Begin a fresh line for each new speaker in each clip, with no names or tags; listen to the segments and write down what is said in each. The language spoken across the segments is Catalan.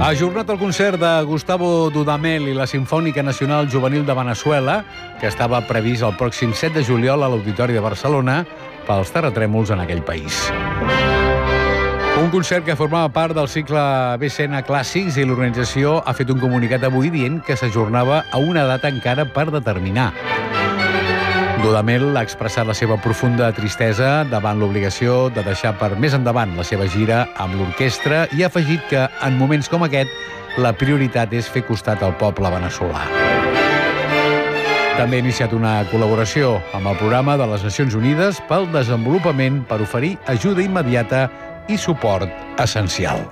Ajornat el concert de Gustavo Dudamel i la Simfònica Nacional Juvenil de Veneçuela, que estava previst el pròxim 7 de juliol a l'Auditori de Barcelona pels terratrèmols en aquell país. Un concert que formava part del cicle BCN Clàssics, i l'organització ha fet un comunicat avui dient que s'ajornava a una data encara per determinar. Dudamel ha expressat la seva profunda tristesa davant l'obligació de deixar per més endavant la seva gira amb l'orquestra i ha afegit que, en moments com aquest, la prioritat és fer costat al poble veneçolà. També ha iniciat una col·laboració amb el programa de les Nacions Unides pel desenvolupament per oferir ajuda immediata i suport essencial.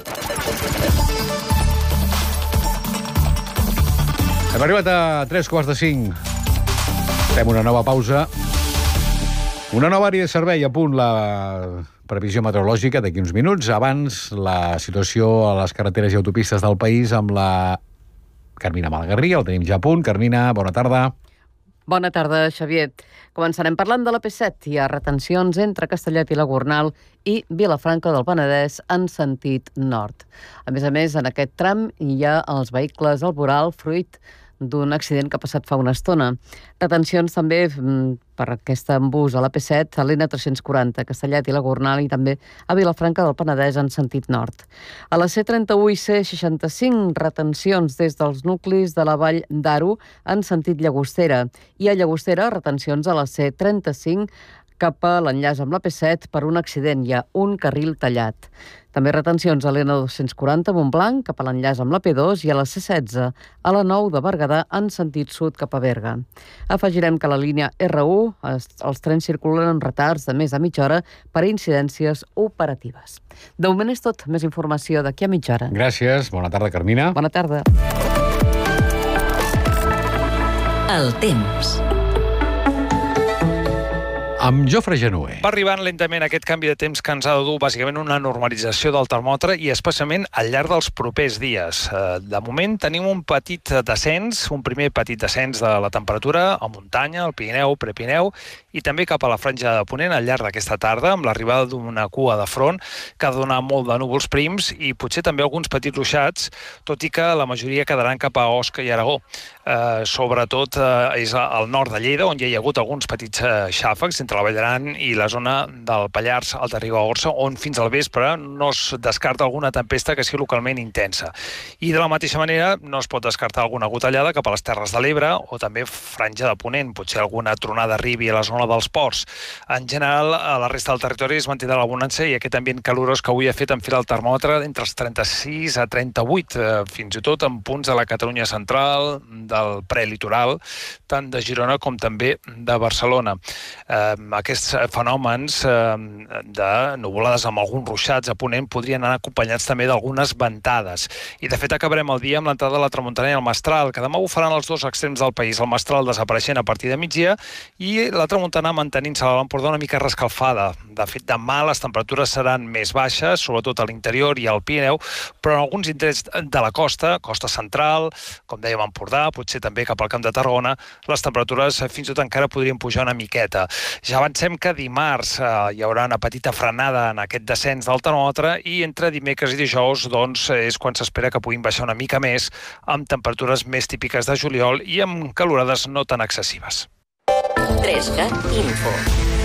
Hem arribat a 3:45. Fem una nova pausa. Una nova àrea de servei, a punt la previsió meteorològica d'aquí uns minuts. Abans, la situació a les carreteres i autopistes del país amb la Carmina Malagarria. El tenim ja a punt. Carmina, bona tarda.
Bona tarda, Xavier. Començarem parlant de l'AP7. Hi ha retencions entre Castellet i la Gornal i Vilafranca del Penedès en sentit nord. A més, en aquest tram hi ha els vehicles al voral fruit d'un accident que ha passat fa una estona. Retencions també per aquest embús a l'AP7, a l'N340, Castellet i la Gornal, i també a Vilafranca del Penedès en sentit nord. A la C31 i C65, retencions des dels nuclis de la Vall d'Aro en sentit Llagostera. I a Llagostera, retencions a la C35 cap a l'enllaç amb l'AP7 per un accident. Hi ha un carril tallat. També retencions a l'N240 Montblanc cap a l'enllaç amb l'AP2 i a la C16 a la 9 de Berguedà en sentit sud cap a Berga. Afegirem que a la línia R1 els trens circulen amb retards de més de mitja hora per incidències operatives. De moment és tot. Més informació d'aquí a mitja hora.
Gràcies. Bona tarda, Carmina.
Bona tarda.
El temps.
Amb Jofre Genuer.
Va arribant lentament aquest canvi de temps que ens ha de dur bàsicament una normalització del termòmetre i especialment al llarg dels propers dies. De moment tenim un petit descens, un primer petit descens de la temperatura a muntanya, al Pirineu, Prepirineu i també cap a la franja de Ponent al llarg d'aquesta tarda amb l'arribada d'una cua de front que ha de donar molt de núvols prims i potser també alguns petits ruixats, tot i que la majoria quedaran cap a Osca i Aragó. Sobretot és al nord de Lleida, on hi ha hagut alguns petits xàfecs entre la Vall d'Aran i la zona del Pallars, Alta Ribagorça, on fins al vespre no es descarta alguna tempesta que sigui localment intensa. I de la mateixa manera no es pot descartar alguna gotellada cap a les Terres de l'Ebre o també franja de Ponent, potser alguna tronada arribi a la zona dels ports. En general, a la resta del territori es mantindrà la bonança i aquest ambient calorós que avui ha fet enfilar el termòmetre entre els 36 a 38, fins i tot en punts de la Catalunya central, del prelitoral, tant de Girona com també de Barcelona. Aquests fenòmens de nuvolades amb alguns ruixats a Ponent podrien anar acompanyats també d'algunes ventades. I de fet acabarem el dia amb l'entrada de la tramuntana i el mestral, que demà bufaran els dos extrems del país, el mestral desapareixent a partir de migdia i la tramuntana mantenint-se a l'Empordà una mica rescalfada. De fet, demà les temperatures seran més baixes, sobretot a l'interior i al Pirineu, però en alguns indrets de la costa central, com dèiem Empordà, potser també cap al Camp de Tarragona, les temperatures fins i tot encara podrien pujar una miqueta. Ja avancem que dimarts hi haurà una petita frenada en aquest descens del termòmetre i entre dimecres i dijous doncs, és quan s'espera que puguin baixar una mica més amb temperatures més típiques de juliol i amb calorades no tan excessives.
3GAT Info.